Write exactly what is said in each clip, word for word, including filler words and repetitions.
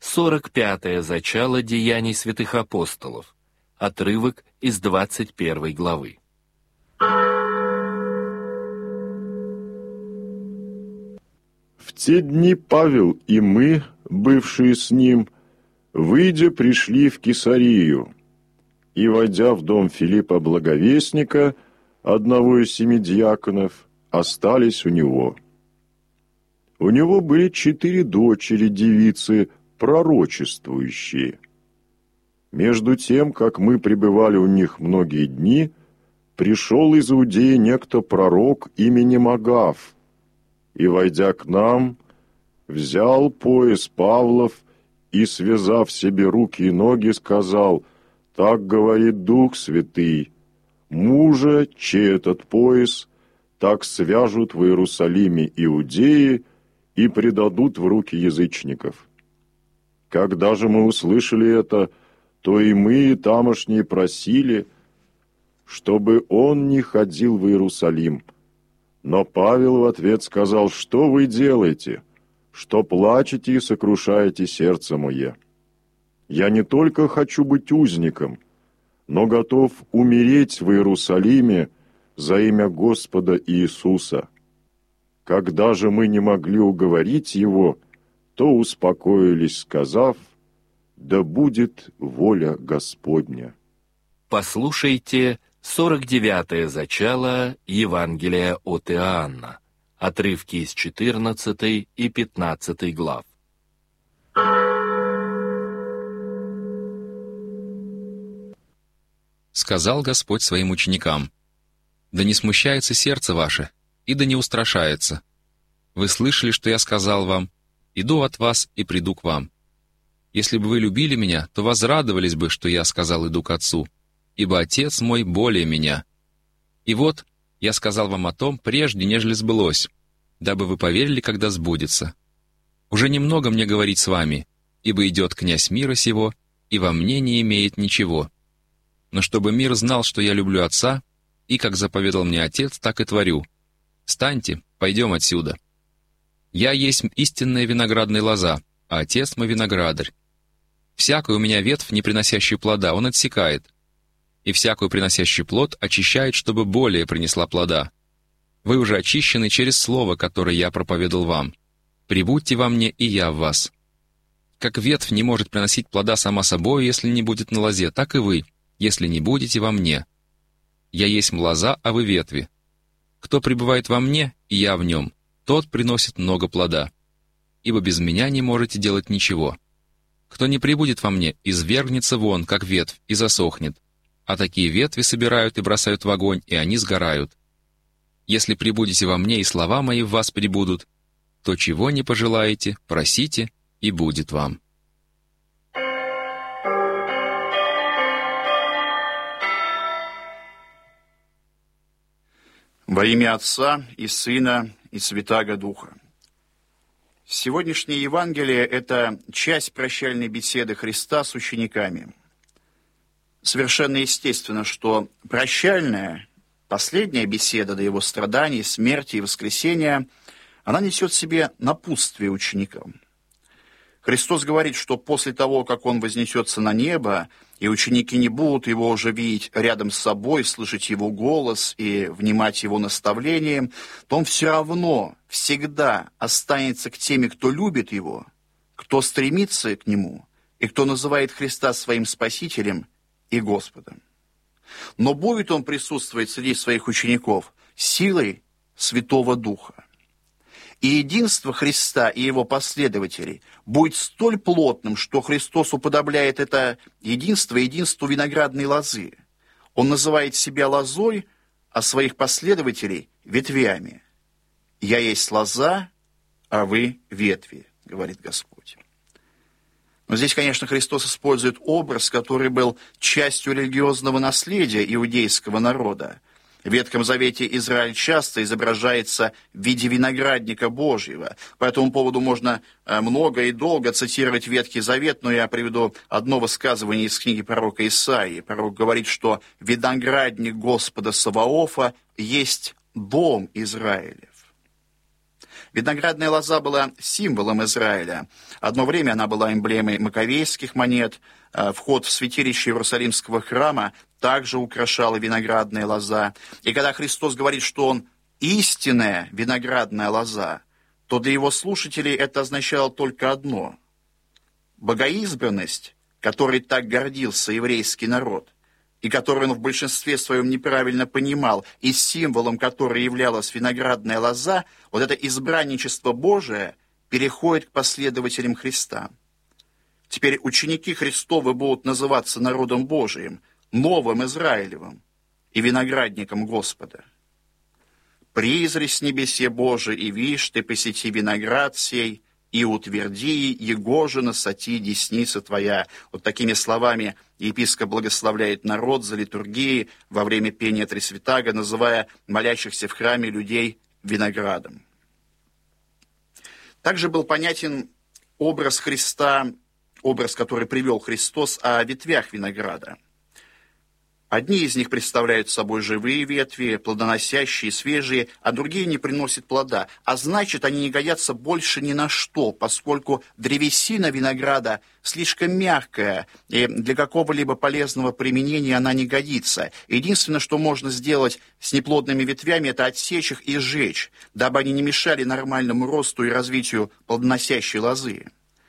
сорок пятое зачало деяний святых апостолов. Отрывок из двадцать первой главы. В те дни Павел и мы, бывшие с ним, выйдя, пришли в Кесарию, и, войдя в дом Филиппа Благовестника, одного из семи диаконов, остались у него. У него были четыре дочери девицы, пророчествующие. Между тем, как мы пребывали у них многие дни, пришел из Иудеи некто пророк именем Агав, и, войдя к нам, взял пояс Павлов и, связав себе руки и ноги, сказал: «Так говорит Дух Святый, мужа, чей этот пояс, так свяжут в Иерусалиме иудеи и предадут в руки язычников». Когда же мы услышали это, то и мы, и тамошние, просили, чтобы он не ходил в Иерусалим. Но Павел в ответ сказал: «Что вы делаете? Что плачете и сокрушаете сердце мое? Я не только хочу быть узником, но готов умереть в Иерусалиме за имя Господа Иисуса». Когда же мы не могли уговорить его, то успокоились, сказав: «Да будет воля Господня». Послушайте сорок девятое зачало Евангелия от Иоанна, отрывки из четырнадцатой и пятнадцатой глав. Сказал Господь своим ученикам: «Да не смущается сердце ваше, и да не устрашается. Вы слышали, что я сказал вам: иду от вас и приду к вам. Если бы вы любили меня, то возрадовались бы, что я сказал: иду к Отцу, ибо Отец мой более меня. И вот я сказал вам о том прежде, нежели сбылось, дабы вы поверили, когда сбудется. Уже немного мне говорить с вами, ибо идет князь мира сего, и во мне не имеет ничего. Но чтобы мир знал, что я люблю Отца, и, как заповедал мне Отец, так и творю. Встаньте, пойдем отсюда. Я есть истинная виноградная лоза, а Отец мой виноградарь. Всякую у меня ветвь, не приносящую плода, он отсекает, и всякую приносящий плод очищает, чтобы более принесла плода. Вы уже очищены через слово, которое я проповедал вам. Прибудьте во мне, и я в вас. Как ветвь не может приносить плода сама собой, если не будет на лозе, так и вы, если не будете во мне. Я есть лоза, а вы ветви. Кто пребывает во мне, и я в нем, тот приносит много плода. Ибо без меня не можете делать ничего. Кто не пребудет во мне, извергнется вон, как ветвь, и засохнет. А такие ветви собирают и бросают в огонь, и они сгорают. Если пребудете во мне, и слова мои в вас пребудут, то чего не пожелаете, просите, и будет вам». Во имя Отца и Сына и Святаго Духа. Сегодняшнее Евангелие – это часть прощальной беседы Христа с учениками. Совершенно естественно, что прощальная, последняя беседа до Его страданий, смерти и воскресения, она несет в себе напутствие ученикам. Христос говорит, что после того, как Он вознесется на небо, и ученики не будут Его уже видеть рядом с собой, слышать Его голос и внимать Его наставлениям, то Он все равно всегда останется к теми, кто любит Его, кто стремится к Нему и кто называет Христа своим Спасителем и Господом. Но будет Он присутствовать среди своих учеников силой Святого Духа. И единство Христа и Его последователей будет столь плотным, что Христос уподобляет это единство единству виноградной лозы. Он называет себя лозой, а своих последователей – ветвями. «Я есть лоза, а вы ветви», – говорит Господь. Но здесь, конечно, Христос использует образ, который был частью религиозного наследия иудейского народа. В Ветхом Завете Израиль часто изображается в виде виноградника Божьего. По этому поводу можно много и долго цитировать Ветхий Завет, но я приведу одно высказывание из книги пророка Исаии. Пророк говорит, что виноградник Господа Саваофа есть дом Израилев. Виноградная лоза была символом Израиля. Одно время она была эмблемой маковейских монет. Вход в святилище Иерусалимского храма также украшала виноградная лоза. И когда Христос говорит, что Он истинная виноградная лоза, то для Его слушателей это означало только одно. Богоизбранность, которой так гордился еврейский народ, и которую он в большинстве своем неправильно понимал, и символом которой являлась виноградная лоза, вот это избранничество Божие переходит к последователям Христа. Теперь ученики Христовы будут называться народом Божиим, новым Израилевым и виноградником Господа. «Призри с небесе Божий, и вишь ты посети виноград сей, и утверди его же на соти десница твоя». Вот такими словами епископ благословляет народ за литургией во время пения Трисвятаго, называя молящихся в храме людей виноградом. Также был понятен образ Христа, образ, который привел Христос о ветвях винограда. Одни из них представляют собой живые ветви, плодоносящие, свежие, а другие не приносят плода. А значит, они не годятся больше ни на что, поскольку древесина винограда слишком мягкая, и для какого-либо полезного применения она не годится. Единственное, что можно сделать с неплодными ветвями, это отсечь их и сжечь, дабы они не мешали нормальному росту и развитию плодоносящей лозы.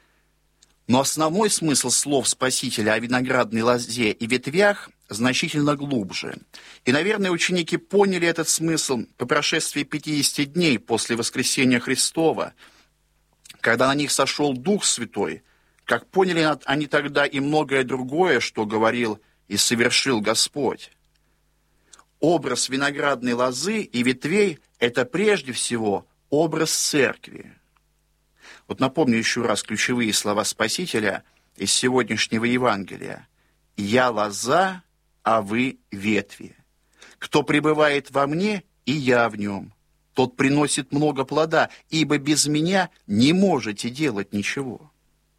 Но основной смысл слов Спасителя о виноградной лозе и ветвях значительно глубже. И, наверное, ученики поняли этот смысл по прошествии пятидесяти дней после воскресения Христова, когда на них сошел Дух Святой, как поняли они тогда и многое другое, что говорил и совершил Господь. Образ виноградной лозы и ветвей – это прежде всего образ церкви. Вот напомню еще раз ключевые слова Спасителя из сегодняшнего Евангелия. «Я лоза, а вы ветви. Кто пребывает во мне, и я в нем, тот приносит много плода, ибо без меня не можете делать ничего».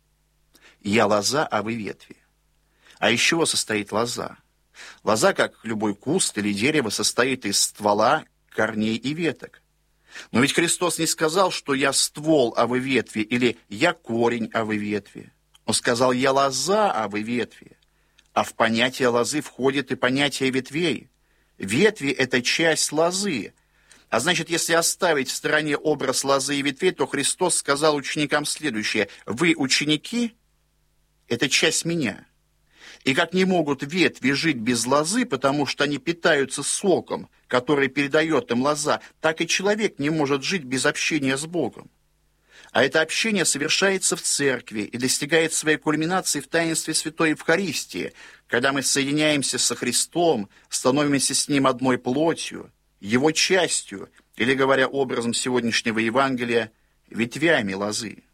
Я лоза, а вы ветви. А из чего состоит лоза? Лоза, как любой куст или дерево, состоит из ствола, корней и веток. Но ведь Христос не сказал, что я ствол, а вы ветви, или я корень, а вы ветви. Он сказал, я лоза, а вы ветви. А в понятие лозы входит и понятие ветвей. Ветви – это часть лозы. А значит, если оставить в стороне образ лозы и ветвей, то Христос сказал ученикам следующее. Вы, ученики, это часть меня. И как не могут ветви жить без лозы, потому что они питаются соком, который передает им лоза, так и человек не может жить без общения с Богом. А это общение совершается в церкви и достигает своей кульминации в таинстве Святой Евхаристии, когда мы соединяемся со Христом, становимся с Ним одной плотью, Его частью, или, говоря образом сегодняшнего Евангелия, ветвями лозы.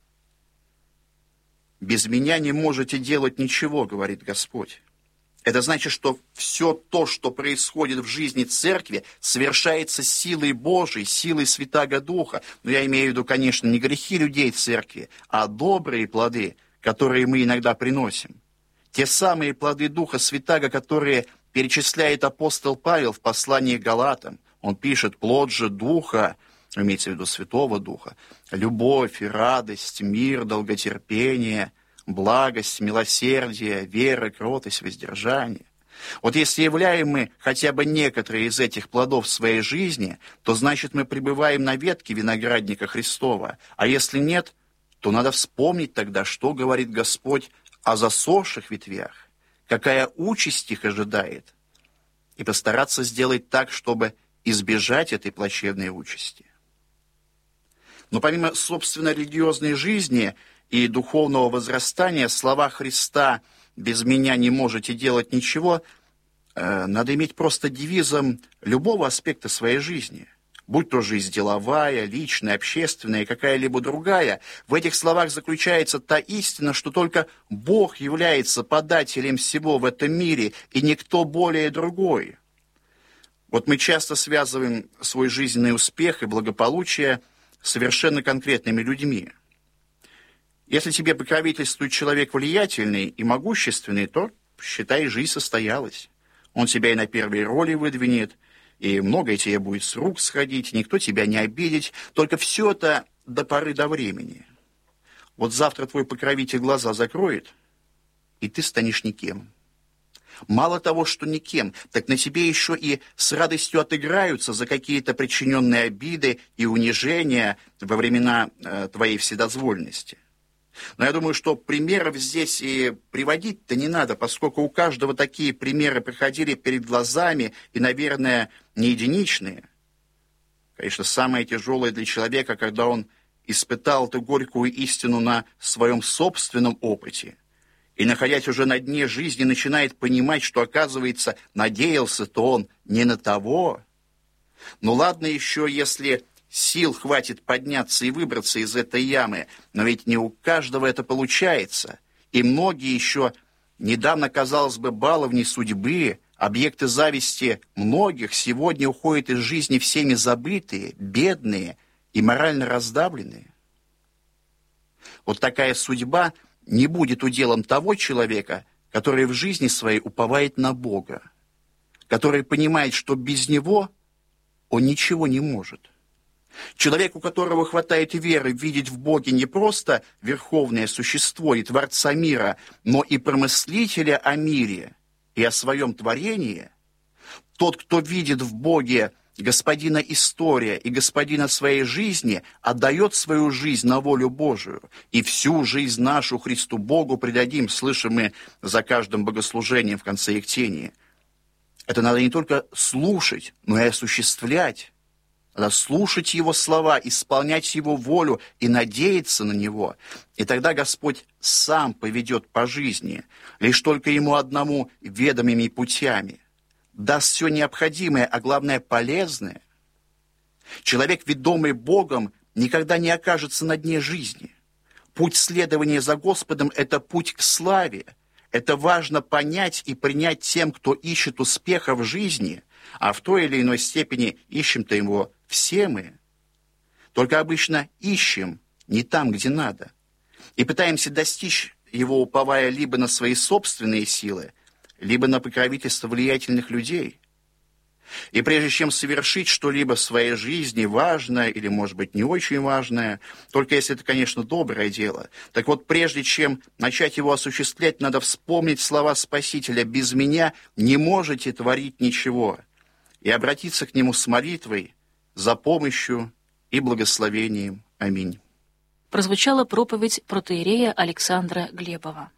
«Без меня не можете делать ничего», — говорит Господь. Это значит, что все то, что происходит в жизни церкви, совершается силой Божией, силой Святаго Духа. Но я имею в виду, конечно, не грехи людей церкви, а добрые плоды, которые мы иногда приносим. Те самые плоды Духа Святаго, которые перечисляет апостол Павел в послании к Галатам. Он пишет «плод же Духа», имеется в виду Святого Духа, любовь и радость, мир, долготерпение, благость, милосердие, вера, кротость, воздержание. Вот если являем мы хотя бы некоторые из этих плодов в своей жизни, то значит мы пребываем на ветке виноградника Христова. А если нет, то надо вспомнить тогда, что говорит Господь о засохших ветвях, какая участь их ожидает, и постараться сделать так, чтобы избежать этой плачевной участи. Но помимо собственно религиозной жизни и духовного возрастания, слова Христа «без меня не можете делать ничего» э, надо иметь просто девизом любого аспекта своей жизни. Будь то жизнь деловая, личная, общественная, какая-либо другая, в этих словах заключается та истина, что только Бог является подателем всего в этом мире, и никто более другой. Вот мы часто связываем свой жизненный успех и благополучие с совершенно конкретными людьми. Если тебе покровительствует человек влиятельный и могущественный, то, считай, жизнь состоялась. Он тебя и на первые роли выдвинет, и многое тебе будет с рук сходить, никто тебя не обидит. Только все это до поры до времени. Вот завтра твой покровитель глаза закроет, и ты станешь никем. Мало того, что никем, так на тебе еще и с радостью отыграются за какие-то причиненные обиды и унижения во времена э, твоей вседозволенности. Но я думаю, что примеров здесь и приводить-то не надо, поскольку у каждого такие примеры проходили перед глазами и, наверное, не единичные. Конечно, самое тяжелое для человека, когда он испытал эту горькую истину на своем собственном опыте, и, находясь уже на дне жизни, начинает понимать, что, оказывается, надеялся-то он не на того. Ну ладно еще, если сил хватит подняться и выбраться из этой ямы, но ведь не у каждого это получается. И многие еще недавно, казалось бы, баловни судьбы, объекты зависти многих сегодня уходят из жизни всеми забытые, бедные и морально раздавленные. Вот такая судьба не будет уделом того человека, который в жизни своей уповает на Бога, который понимает, что без Него он ничего не может. Человек, у которого хватает веры видеть в Боге не просто верховное существо и Творца мира, но и промыслителя о мире и о своем творении, тот, кто видит в Боге Господина история и Господина своей жизни, отдает свою жизнь на волю Божию, и всю жизнь нашу Христу Богу предадим, слышим мы за каждым богослужением в конце Ектении. Это надо не только слушать, но и осуществлять. Надо слушать Его слова, исполнять Его волю и надеяться на Него. И тогда Господь сам поведет по жизни, лишь только Ему одному ведомыми путями. Даст все необходимое, а главное полезное. Человек, ведомый Богом, никогда не окажется на дне жизни. Путь следования за Господом – это путь к славе. Это важно понять и принять тем, кто ищет успеха в жизни, а в той или иной степени ищем-то его все мы. Только обычно ищем не там, где надо, и пытаемся достичь его, уповая либо на свои собственные силы, либо на покровительство влиятельных людей. И прежде чем совершить что-либо в своей жизни важное или, может быть, не очень важное, только если это, конечно, доброе дело, так вот, прежде чем начать его осуществлять, надо вспомнить слова Спасителя: «Без меня не можете творить ничего», и обратиться к Нему с молитвой за помощью и благословением. Аминь. Прозвучала проповедь протоиерея Александра Глебова.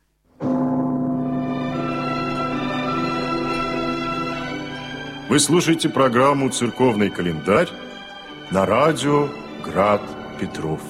Вы слушаете программу «Церковный календарь» на радио «Град Петров».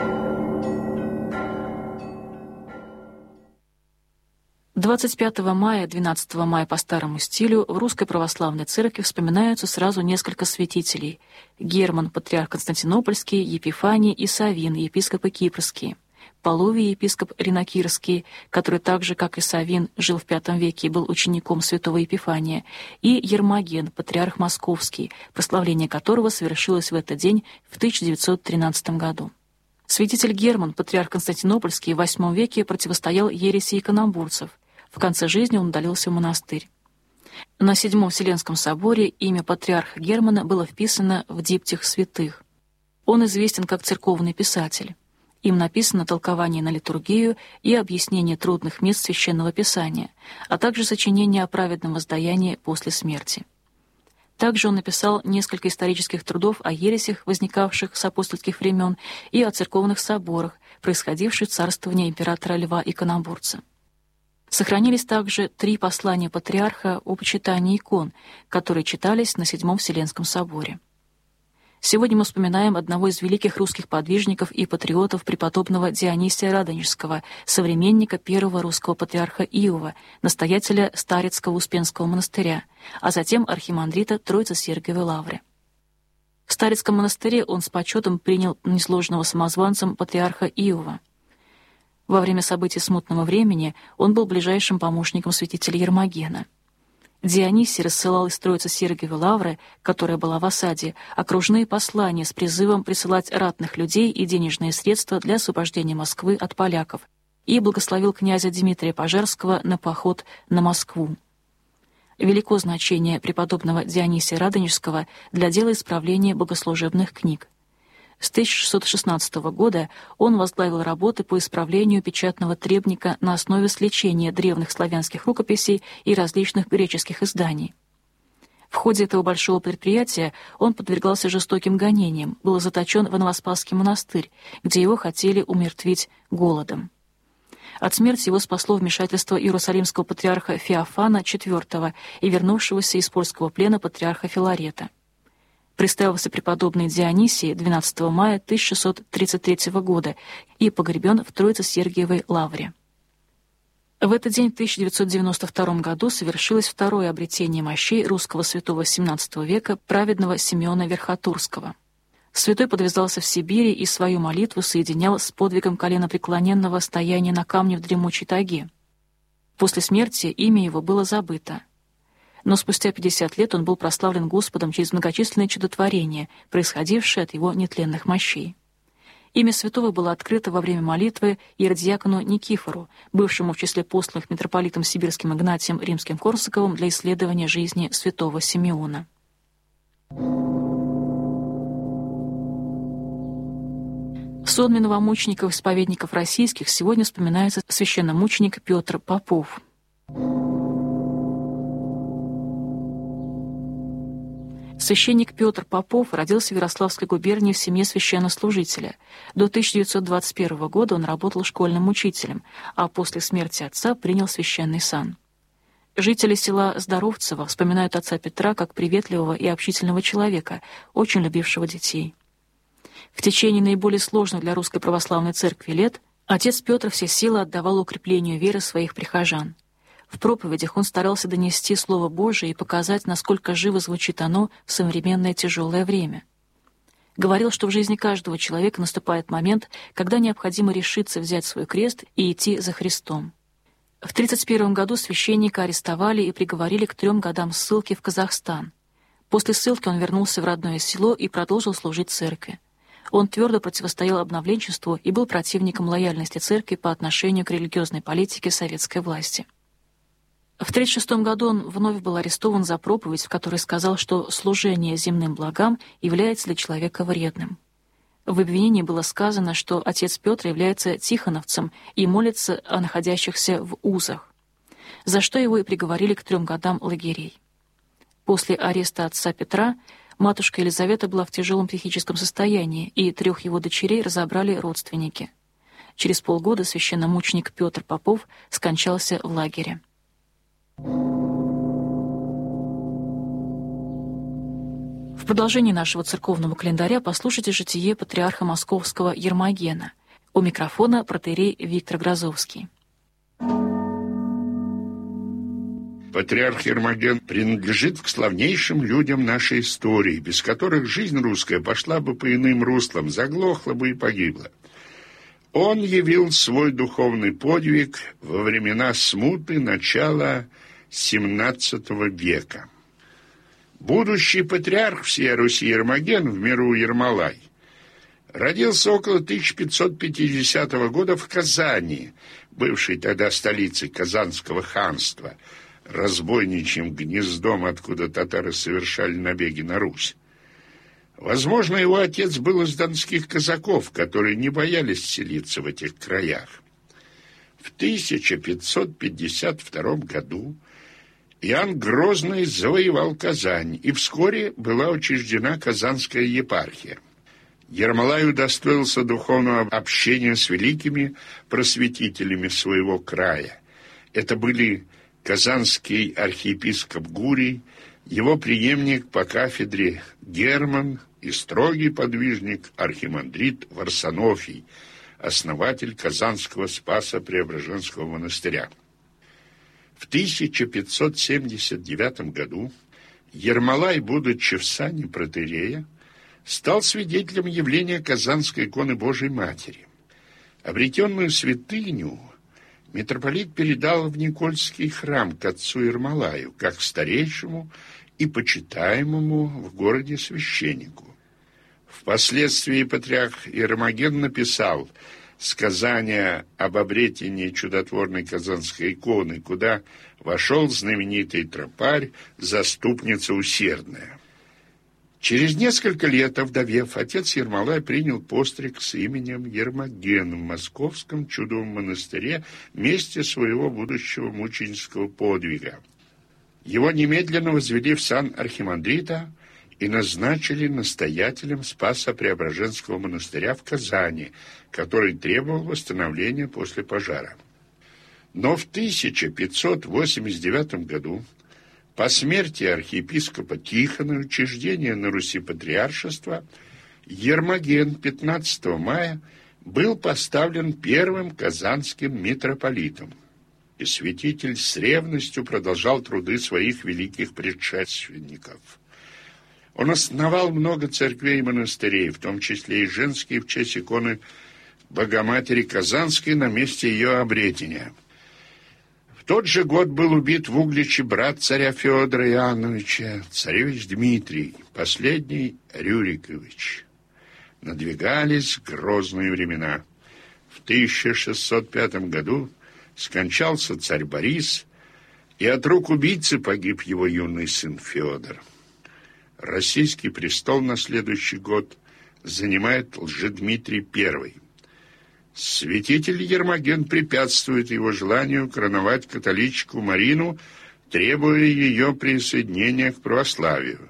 двадцать пятого мая, двенадцатого мая по старому стилю в Русской Православной Церкви вспоминаются сразу несколько святителей: Герман, патриарх Константинопольский, Епифаний и Савин, епископы Кипрские, Половий, епископ Ринокирский, который так же, как и Савин, жил в пятом веке и был учеником святого Епифания, и Ермоген, патриарх Московский, прославление которого совершилось в этот день в тысяча девятьсот тринадцатом году. Святитель Герман, патриарх Константинопольский, в восьмом веке противостоял ереси иконоборцев. В конце жизни он удалился в монастырь. На Седьмом Вселенском соборе имя патриарха Германа было вписано в диптих святых. Он известен как церковный писатель. Им написано толкование на литургию и объяснение трудных мест Священного Писания, а также сочинение о праведном воздаянии после смерти. Также он написал несколько исторических трудов о ересях, возникавших с апостольских времен, и о церковных соборах, происходивших в царствовании императора Льва Иконоборца. Сохранились также три послания патриарха о почитании икон, которые читались на Седьмом Вселенском соборе. Сегодня мы вспоминаем одного из великих русских подвижников и патриотов преподобного Дионисия Радонежского, современника первого русского патриарха Иова, настоятеля Старицкого Успенского монастыря, а затем архимандрита Троице-Сергиевой лавры. В Старицком монастыре он с почетом принял несложного самозванцем патриарха Иова. Во время событий смутного времени он был ближайшим помощником святителя Ермогена. Дионисий рассылал из Троице-Сергиевой лавры, которая была в осаде, окружные послания с призывом присылать ратных людей и денежные средства для освобождения Москвы от поляков, и благословил князя Дмитрия Пожарского на поход на Москву. Велико значение преподобного Дионисия Радонежского для дела исправления богослужебных книг. С тысяча шестьсот шестнадцатого года он возглавил работы по исправлению печатного требника на основе сличения древних славянских рукописей и различных греческих изданий. В ходе этого большого предприятия он подвергался жестоким гонениям, был заточен в Новоспасский монастырь, где его хотели умертвить голодом. От смерти его спасло вмешательство иерусалимского патриарха Феофана четвёртого и вернувшегося из польского плена патриарха Филарета. Представился преподобный Дионисий двенадцатого мая тысяча шестьсот тридцать третьего года и погребен в Троице-Сергиевой лавре. В этот день, в тысяча девятьсот девяносто втором году, совершилось второе обретение мощей русского святого семнадцатого века, праведного Симеона Верхотурского. Святой подвязался в Сибири и свою молитву соединял с подвигом коленопреклоненного стояния на камне в дремучей тайге. После смерти имя его было забыто. Но спустя пятьдесят лет он был прославлен Господом через многочисленные чудотворения, происходившие от его нетленных мощей. Имя святого было открыто во время молитвы иеродиакону Никифору, бывшему в числе посланных митрополитом Сибирским Игнатием Римским-Корсаковым для исследования жизни святого Симеона. Сон новомучеников-исповедников российских сегодня вспоминается священномученик Петр Попов. Священник Петр Попов родился в Ярославской губернии в семье священнослужителя. До тысяча девятьсот двадцать первого года он работал школьным учителем, а после смерти отца принял священный сан. Жители села Здоровцево вспоминают отца Петра как приветливого и общительного человека, очень любившего детей. В течение наиболее сложных для Русской Православной Церкви лет отец Петр все силы отдавал укреплению веры своих прихожан. В проповедях он старался донести Слово Божие и показать, насколько живо звучит оно в современное тяжелое время. Говорил, что в жизни каждого человека наступает момент, когда необходимо решиться взять свой крест и идти за Христом. В тридцать первом году священника арестовали и приговорили к трем годам ссылки в Казахстан. После ссылки он вернулся в родное село и продолжил служить церкви. Он твердо противостоял обновленчеству и был противником лояльности церкви по отношению к религиозной политике советской власти. В тридцать шестом году он вновь был арестован за проповедь, в которой сказал, что служение земным благам является для человека вредным. В обвинении было сказано, что отец Петр является тихоновцем и молится о находящихся в узах, за что его и приговорили к трем годам лагерей. После ареста отца Петра матушка Елизавета была в тяжелом психическом состоянии, и трех его дочерей разобрали родственники. Через полгода священномученик Петр Попов скончался в лагере. В продолжении нашего церковного календаря послушайте житие патриарха Московского Ермогена. У микрофона протоиерей Виктор Грозовский. Патриарх Ермоген принадлежит к славнейшим людям нашей истории, без которых жизнь русская пошла бы по иным руслам, заглохла бы и погибла. Он явил свой духовный подвиг во времена смуты начала семнадцатого века. Будущий патриарх всей Руси Ермоген, в миру Ермолай, родился около тысяча пятьсот пятидесятого года в Казани, бывшей тогда столицей Казанского ханства, разбойничьим гнездом, откуда татары совершали набеги на Русь. Возможно, его отец был из донских казаков, которые не боялись селиться в этих краях. В тысяча пятьсот пятьдесят втором году Иоанн Грозный завоевал Казань, и вскоре была учреждена Казанская епархия. Ермолай удостоился духовного общения с великими просветителями своего края. Это были казанский архиепископ Гурий, его преемник по кафедре Герман и строгий подвижник архимандрит Варсонофий, основатель Казанского Спасо-Преображенского монастыря. В тысяча пятьсот семьдесят девятом году Ермолай, будучи в сане протоиерея, стал свидетелем явления Казанской иконы Божией Матери. Обретенную святыню митрополит передал в Никольский храм к отцу Ермолаю, как старейшему и почитаемому в городе священнику. Впоследствии патриарх Ермоген написал сказание об обретении чудотворной Казанской иконы, куда вошел знаменитый тропарь, заступница усердная. Через несколько лет, овдовев, отец Ермолай принял постриг с именем Ермоген в Московском чудовом монастыре, месте своего будущего мученического подвига. Его немедленно возвели в сан архимандрита и назначили настоятелем Спасо-Преображенского монастыря в Казани, который требовал восстановления после пожара. Но в тысяча пятьсот восемьдесят девятом году, по смерти архиепископа Тихона, учреждения на Руси патриаршества, Ермоген пятнадцатого мая был поставлен первым казанским митрополитом, и святитель с ревностью продолжал труды своих великих предшественников. Он основал много церквей и монастырей, в том числе и женские в честь иконы Богоматери Казанской на месте ее обретения. В тот же год был убит в Угличе брат царя Федора Иоанновича, царевич Дмитрий, последний Рюрикович. Надвигались грозные времена. В тысяча шестьсот пятом году скончался царь Борис, и от рук убийцы погиб его юный сын Федор. Российский престол на следующий год занимает Лжедмитрий Первый. Святитель Ермоген препятствует его желанию короновать католичку Марину, требуя ее присоединения к православию.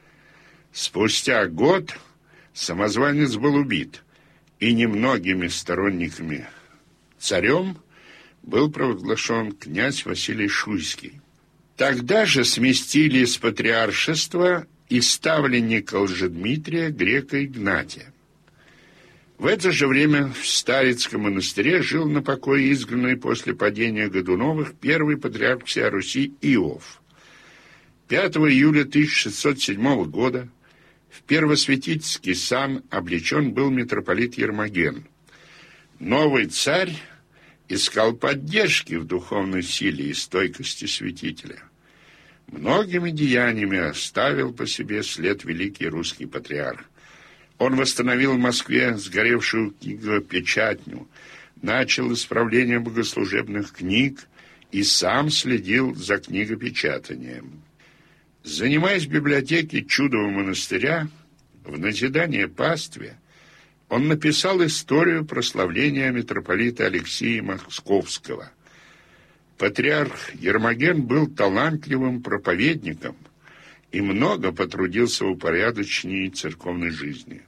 Спустя год самозванец был убит, и немногими сторонниками царем был провозглашен князь Василий Шуйский. Тогда же сместили с патриаршества и ставленника Лжедмитрия грека Игнатия. В это же время в Старицком монастыре жил на покое изгнанный после падения Годуновых первый патриарх всей Руси Иов. пятого июля тысяча шестьсот седьмого года в первосвятительский сан облечен был митрополит Ермоген. Новый царь искал поддержки в духовной силе и стойкости святителя. Многими деяниями оставил по себе след великий русский патриарх. Он восстановил в Москве сгоревшую книгопечатню, начал исправление богослужебных книг и сам следил за книгопечатанием. Занимаясь в библиотеке Чудового монастыря, в назидание пастве, он написал историю прославления митрополита Алексия Московского. Патриарх Ермоген был талантливым проповедником и много потрудился в упорядочении церковной жизни.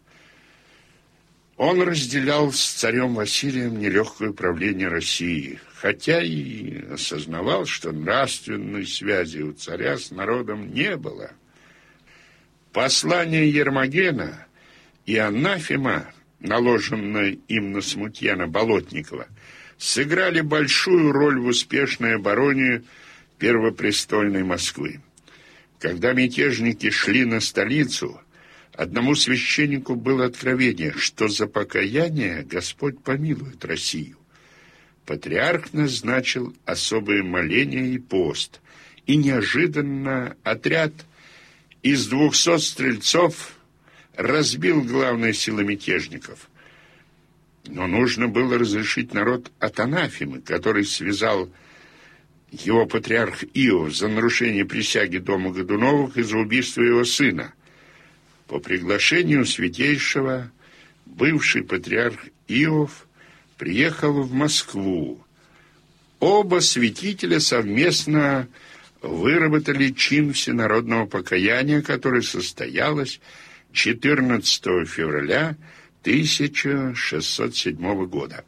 Он разделял с царем Василием нелегкое правление России, хотя и осознавал, что нравственной связи у царя с народом не было. Послание Ермогена и анафема, наложенная им на смутьяна Болотникова, сыграли большую роль в успешной обороне первопрестольной Москвы. Когда мятежники шли на столицу, одному священнику было откровение, что за покаяние Господь помилует Россию. Патриарх назначил особые моления и пост, и неожиданно отряд из двухсот стрельцов разбил главные силы мятежников. Но нужно было разрешить народ от анафемы, который связал его патриарх Иов за нарушение присяги дома Годуновых и за убийство его сына. По приглашению святейшего бывший патриарх Иов приехал в Москву. Оба святителя совместно выработали чин всенародного покаяния, которое состоялось четырнадцатого февраля тысяча шестьсот седьмого года.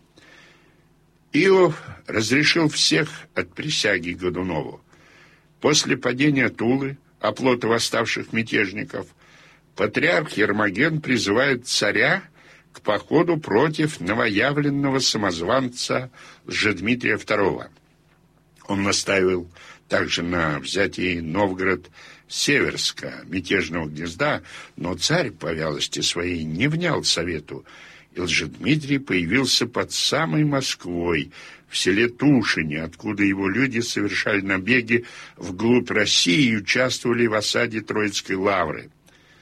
Иов разрешил всех от присяги Годунову. После падения Тулы, оплота восставших мятежников, патриарх Ермоген призывает царя к походу против новоявленного самозванца Лжедмитрия Второго. Он настаивал также на взятии Новгород-Северска, мятежного гнезда, но царь по вялости своей не внял совету, и Лжедмитрий появился под самой Москвой, в селе Тушине, откуда его люди совершали набеги вглубь России и участвовали в осаде Троицкой лавры.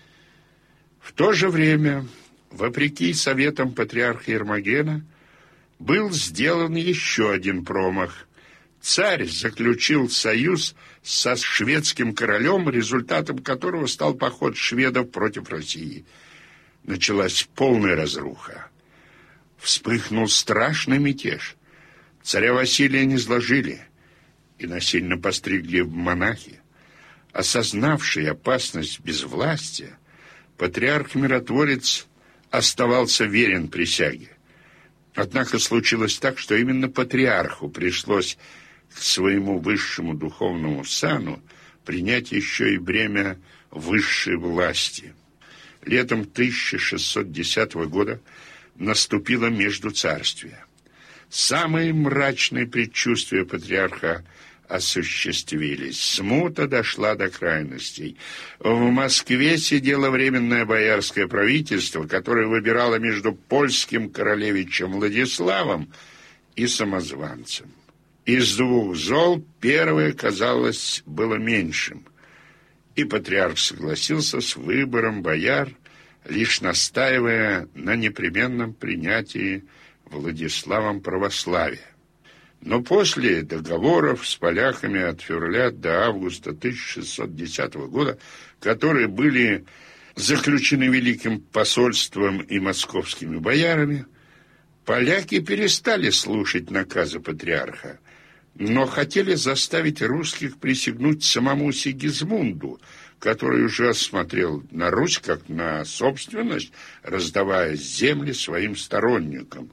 В то же время, вопреки советам патриарха Ермогена, был сделан еще один промах. царь заключил союз со шведским королем, результатом которого стал поход шведов против России. Началась полная разруха. Вспыхнул страшный мятеж. Царя Василия низложили и насильно постригли в монахи. Осознавший опасность безвластия, патриарх-миротворец оставался верен присяге. Однако случилось так, что именно патриарху пришлось к своему высшему духовному сану принять еще и бремя высшей власти. Летом тысяча шестьсот десятого года наступило междуцарствие. Самые мрачные предчувствия патриарха осуществились. Смута дошла до крайностей. В Москве сидело временное боярское правительство, которое выбирало между польским королевичем Владиславом и самозванцем. Из двух зол первое, казалось, было меньшим. И патриарх согласился с выбором бояр, лишь настаивая на непременном принятии Владиславом православия. Но после договоров с поляками от февраля до августа тысяча шестьсот десятого года, которые были заключены Великим посольством и московскими боярами, поляки перестали слушать наказы патриарха, но хотели заставить русских присягнуть самому Сигизмунду, который уже осмотрел на Русь как на собственность, раздавая земли своим сторонникам.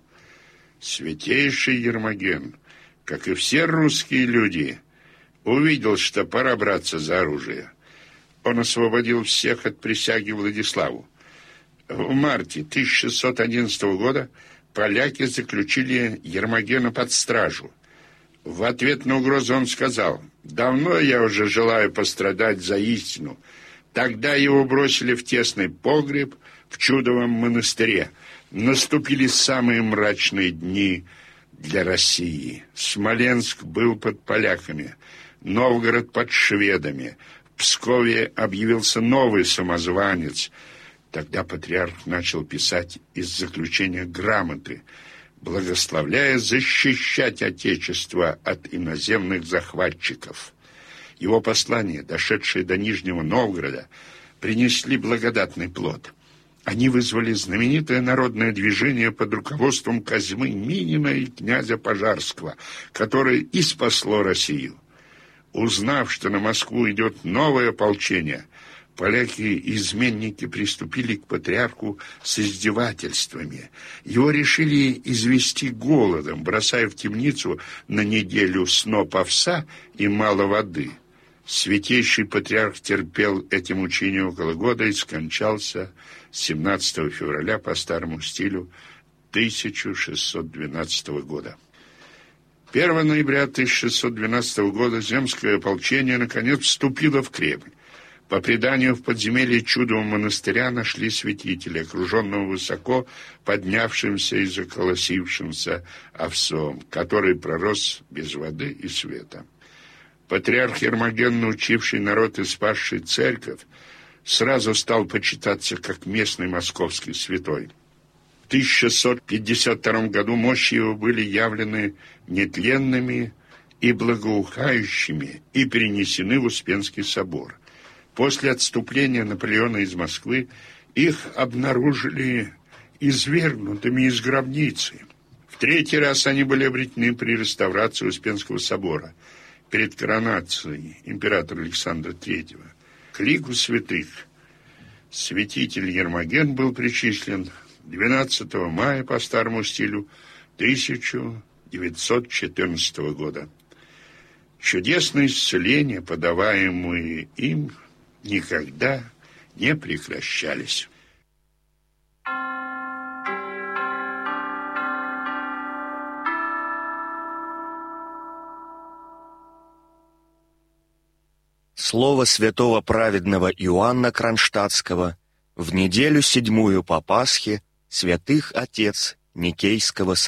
Святейший Ермоген, как и все русские люди, увидел, что пора браться за оружие. Он освободил всех от присяги Владиславу. В марте тысяча шестьсот одиннадцатого года поляки заключили Ермогена под стражу. В ответ на угрозу он сказал: «Давно я уже желаю пострадать за истину». Тогда его бросили в тесный погреб в Чудовом монастыре. Наступили самые мрачные дни для России. Смоленск был под поляками, Новгород под шведами. В Пскове объявился новый самозванец. Тогда патриарх начал писать из заключения грамоты, благословляя защищать Отечество от иноземных захватчиков. Его послания, дошедшие до Нижнего Новгорода, принесли благодатный плод. Они вызвали знаменитое народное движение под руководством Козьмы Минина и князя Пожарского, которое и спасло Россию. Узнав, что на Москву идет новое ополчение, поляки-изменники приступили к патриарху с издевательствами. Его решили извести голодом, бросая в темницу на неделю сноп овса и мало воды. Святейший патриарх терпел эти мучения около года и скончался семнадцатого февраля по старому стилю тысяча шестьсот двенадцатого года. первого ноября тысяча шестьсот двенадцатого года земское ополчение наконец вступило в Кремль. По преданию, в подземелье Чудового монастыря нашли святителя, окруженного высоко поднявшимся и заколосившимся овсом, который пророс без воды и света. Патриарх Ермоген, научивший народ и спасший церковь, сразу стал почитаться как местный московский святой. В тысяча шестьсот пятьдесят втором году мощи его были явлены нетленными и благоухающими и перенесены в Успенский собор. После отступления Наполеона из Москвы их обнаружили извергнутыми из гробницы. В третий раз они были обретены при реставрации Успенского собора перед коронацией императора Александра Третьего. К лику святых святитель Ермоген был причислен двенадцатого мая по старому стилю тысяча девятьсот четырнадцатого года. Чудесные исцеления, подаваемые им, никогда не прекращались. Слово святого праведного Иоанна Кронштадтского в неделю седьмую по Пасхе святых отец Никейского